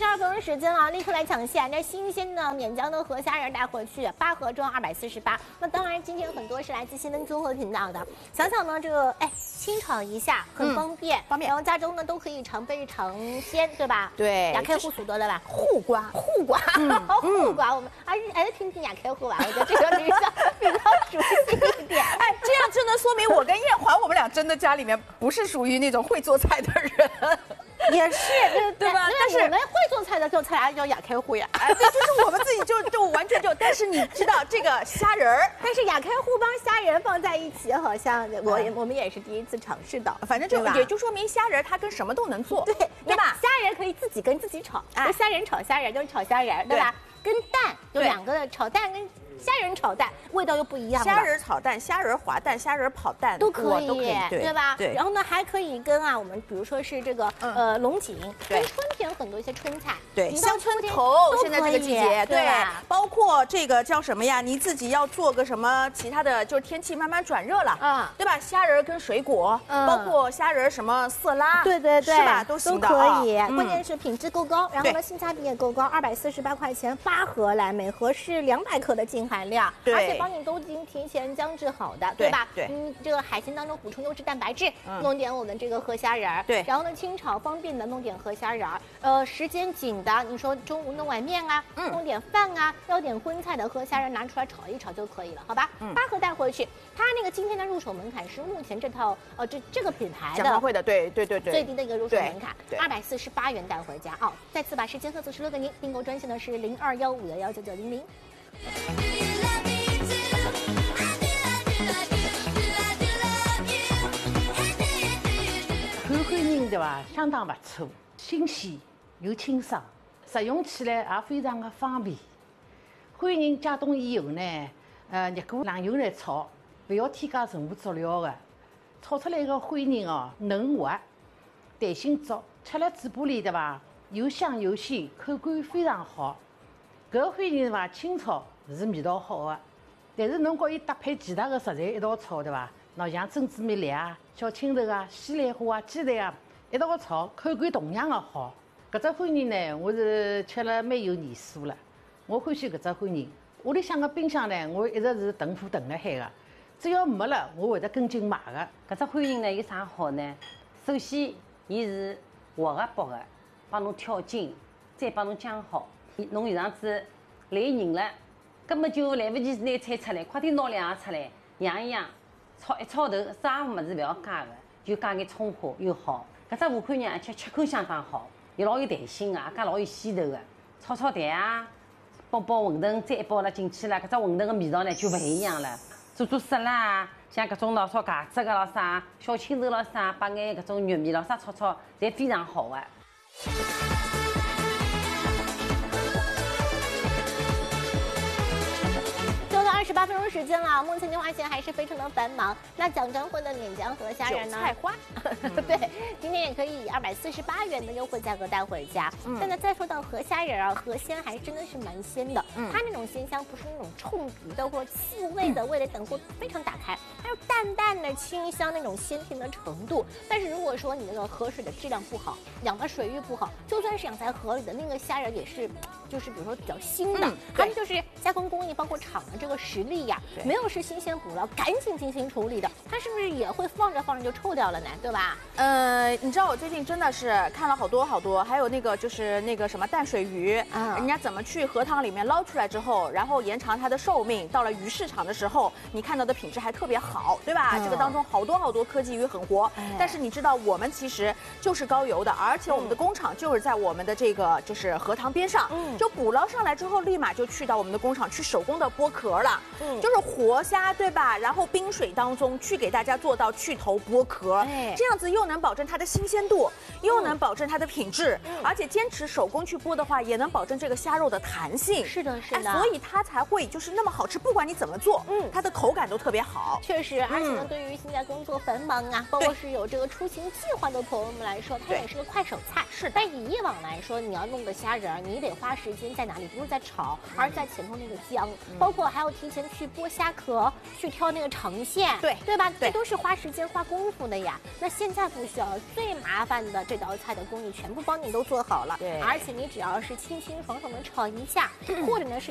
42分钟时间了，立刻来抢戏，这新鲜的免浆的河虾仁带回去，8盒装248。那当然，今天很多是来自新闻综合频道的。想想呢，这个清炒一下很方便，然后家中呢都可以常备常鲜，对吧？ 对， 也开户数多了吧？ 护瓜， 护瓜，护瓜，我们还是听听雅开户吧，我觉得这个女生比较熟悉一点。 哎，这样就能说明我跟燕环我们俩真的家里面不是属于那种会做菜的人。 也是，对吧？但是我们会做菜的做菜叫雅开户呀。 哎，对，就是我们自己就完全就，但是你知道这个虾仁儿， 但是雅开户帮虾仁放在一起，好像我们也是第一次尝试到。 反正就也就说明虾仁它跟什么都能做， 对吧？虾仁可以自己跟自己炒，就虾仁炒虾仁就是炒虾仁，对吧？跟蛋有两个的炒蛋跟虾仁炒蛋味道又不一样了。 虾仁炒蛋、虾仁滑蛋、虾仁跑蛋都可以， 对吧？ 对。 然后呢，还可以跟我们比如说是这个龙井，跟春天很多一些春菜， 对，香椿头现在这个季节，对，包括这个叫什么呀？你自己要做个什么其他的，就是天气慢慢转热了，对吧？虾仁跟水果，包括虾仁什么色拉， 对， 是吧？都行的， 都可以。关键是品质够高，然后呢性价比也够高，248块钱8盒来，每盒是200克的净含量，而且帮你都已经提前姜制好的，对吧？ 对， 这个海鲜当中补充优质蛋白质，弄点我们这个河虾仁儿， 对， 然后呢清炒方便的弄点河虾仁儿，时间紧的，你说中午弄碗面啊，弄点饭啊，要点荤菜的河虾仁拿出来炒一炒就可以了，好吧？8盒带回去，它那个今天的入手门槛是目前这套这个品牌的讲话会的，对， 最低的一个入手门槛，248元带回家啊！再次把时间和此时留给您，订购专线呢是0215119900。 干欢仁对吧？相当不错，新鲜又清爽，食用起来也非常的方便。欢仁解冻以后呢，热锅冷油来炒，不要添加任何佐料的，炒出来的欢仁哦嫩滑，弹性足，吃了嘴巴里对吧？又香又鲜，口感非常好。搿个欢仁对吧？清炒是味道好的，但是侬和伊搭配其他的食材一道炒对吧？喏，像珍珠米粒啊、小青头啊、西兰花啊、鸡蛋啊，一道炒，口感同样的好。搿只欢仁呢，我是吃了蛮有年数了。我欢喜搿只欢仁。屋里向个冰箱呢，我一直是囤货囤辣海个，只要没了，我会得跟进买个。 搿只欢仁呢有啥好呢？首先，伊是活个剥个，帮侬挑筋，再帮侬浆好。侬有场子来人了，根本就来不及拿菜出来，快点拿两样出来，养一养。炒一炒头，啥物事不要加的，就加眼葱花又好。搿只武汉人而且吃口相当好，又老有弹性啊，加老有鲜头的。炒炒蛋啊，包馄饨，再一包了进去了，搿只馄饨的味道呢就不一样了。做沙拉啊，像搿种喏烧茄子个咾啥，小青头咾啥，把眼搿种玉米咾啥炒，侪非常好的。 28分钟时间了，目前电话线还是非常的繁忙。那蒋张惠的免浆河虾仁呢？ 韭菜花， 对，今天也可以以248元的优惠价格带回家。但呢，再说到河虾仁啊，河鲜还真的是蛮鲜的。它那种鲜香不是那种冲鼻的或者刺味的，味蕾等会非常打开，还有淡淡的清香那种鲜甜的程度。但是如果说你那个河水的质量不好，养的水域不好，就算是养在河里的那个虾仁也是，就是比如说比较腥的，他们就是加工工艺包括厂的这个实力呀，没有是新鲜捕捞，赶紧进行处理的，它是不是也会放着就臭掉了呢？对吧？ 你知道我最近真的是看了好多，还有那个就是那个什么淡水鱼，人家怎么去河塘里面捞出来之后，然后延长它的寿命，到了鱼市场的时候，你看到的品质还特别好，对吧？这个当中好多科技鱼很活，但是你知道我们其实就是高邮的，而且我们的工厂就是在我们的这个就是河塘边上，就捕捞上来之后，立马就去到我们的工厂去手工的剥壳了。就是活虾，对吧？然后冰水当中去给大家做到去头剥壳，这样子又能保证它的新鲜度，又能保证它的品质，而且坚持手工去剥的话，也能保证这个虾肉的弹性。 是的，是的， 所以它才会就是那么好吃。不管你怎么做，它的口感都特别好。 确实，而且呢，对于现在工作繁忙啊，包括是有这个出行计划的朋友们来说，它也是个快手菜。是，但以往来说，你要弄个虾仁，你得花时间在哪里？不是在炒，而是在前头那个姜，包括还要提前前去剥虾壳，去挑那个呈现，对吧？这都是花时间花功夫的呀。那现在不需要，最麻烦的这道菜的工艺全部帮你都做好了，而且你只要是清清爽爽的炒一下，或者呢是